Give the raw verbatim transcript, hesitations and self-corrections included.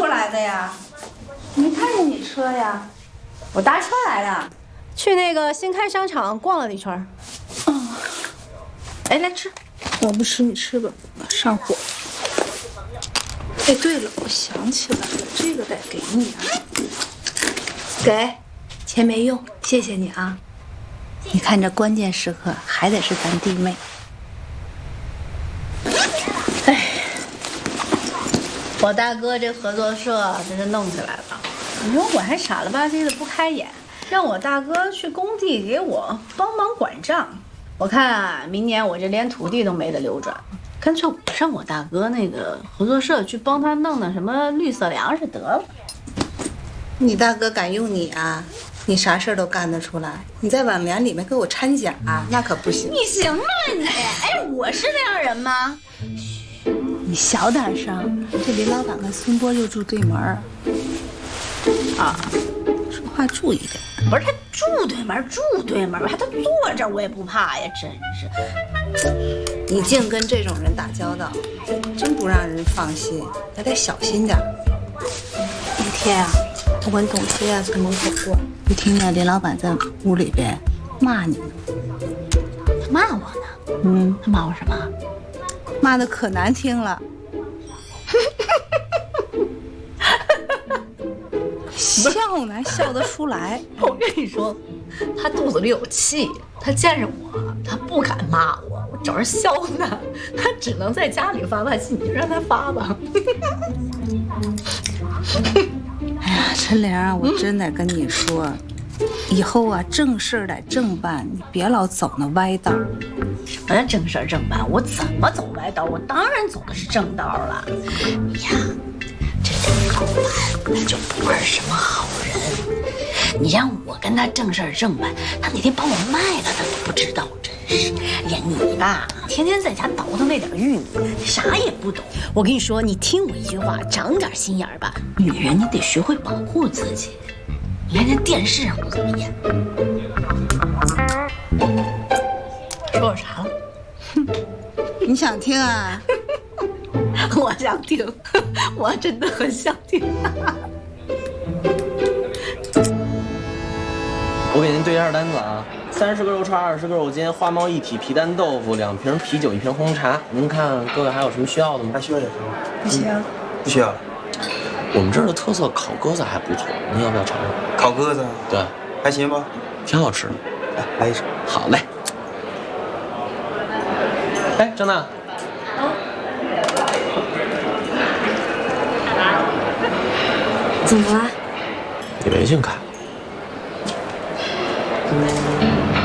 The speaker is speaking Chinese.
时候来的呀？没看见你车呀？我搭车来的，去那个新开商场逛了一圈。嗯，哎，来吃。我不吃，你吃吧，上火。哎，对了，我想起来了，这个得给你啊。给，钱没用，谢谢你啊。你看这关键时刻还得是咱弟妹。哎，我大哥这合作社真是弄起来了。你说我还傻了吧唧的不开眼，让我大哥去工地给我帮忙管账。我看啊，明年我这连土地都没得流转，干脆我上我大哥那个合作社去帮他弄那什么绿色粮食得了。你大哥敢用你啊？你啥事儿都干得出来，你在挽联里面给我掺假，那可不行。你行吗你？哎，我是那样人吗？你小点声，这李老板跟孙波又住对门儿。啊，说话注意点。不是他住对门，住对门，还他坐这儿我也不怕呀，真是。你净跟这种人打交道，真不让人放心，还得小心点。那天啊，我跟董卿啊从门口过，就听见林老板在屋里边骂你呢。他骂我呢？嗯，他骂我什么？骂的可难听了。笑呢，笑得出来。我跟你说，他肚子里有气，他见着我，他不敢骂我，我找人削他，他只能在家里发发气，你就让他发吧。哎呀，陈玲，我真得跟你说，嗯、以后啊，正事得正办，你别老走那歪道。什么叫正事正办？我怎么走歪道？我当然走的是正道了。你呀。这林老板那就不是什么好人，你让我跟他正事正办，他哪天把我卖了他都不知道，真是。哎呀，你吧，天天在家倒腾那点玉米，啥也不懂。我跟你说，你听我一句话，长点心眼儿吧。女人你得学会保护自己。你看这电视上都怎么演？说我啥了？你想听啊？我想听，我真的很想听。 我给您对一下单子啊，三十个肉串，二十个肉筋，花猫一体，皮蛋豆腐，两瓶啤酒，一瓶红茶。您看各位还有什么需要的吗？ 还需要点什么？ 不行、嗯， 不需要了。 我们这儿的特色烤鸽子还不错，您要不要尝尝？ 烤鸽子？ 对， 还行吧， 挺好吃的。 来，来一只。 好嘞。哎，张娜。 怎么了？ 你微信开。 嗯